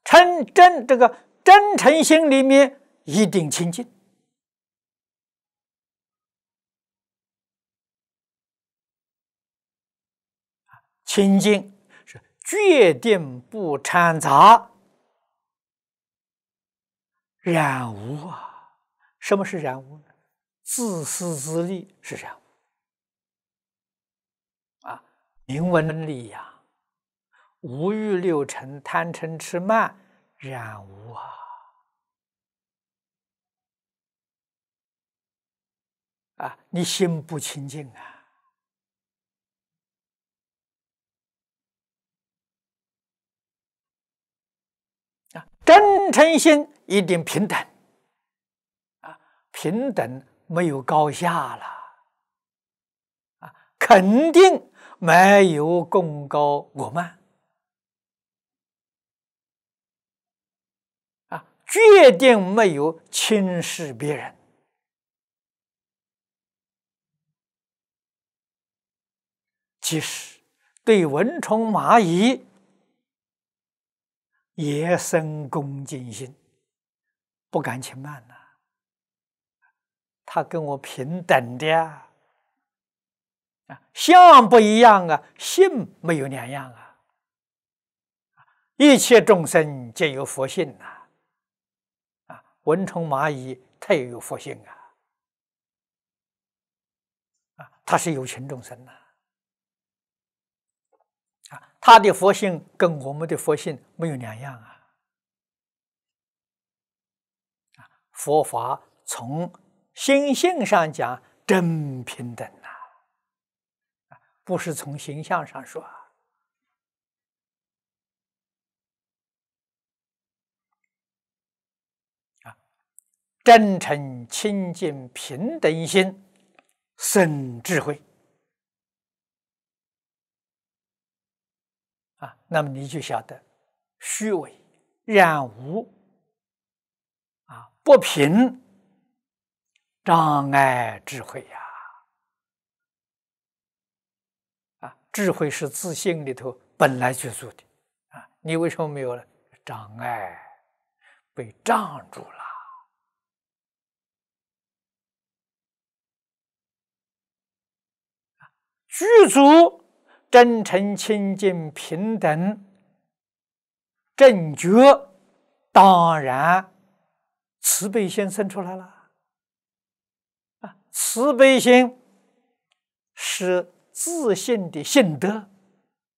这个真诚心里面一定清净。清净是决定不掺杂，染污啊！什么是染污呢？自私自利是染污啊！明文里呀，五欲六尘、贪嗔痴慢染污啊！你心不清净真诚心一定平等平等没有高下了肯定没有功高我慢决定没有轻视别人。即使对蚊虫蚂蚁也生恭敬心，不敢轻慢他跟我平等的相不一样性没有两样一切众生皆有佛性蚊虫蚂蚁它也有佛性它是有情众生他的佛性跟我们的佛性没有两样佛法从心性上讲真平等不是从形象上说真诚清净平等心生智慧那么你就晓得虚伪染污不平障碍智慧智慧是自性里头本来就住的你为什么没有了？障碍被障住了具足真诚清净平等正觉，当然慈悲心生出来了慈悲心是自信的性德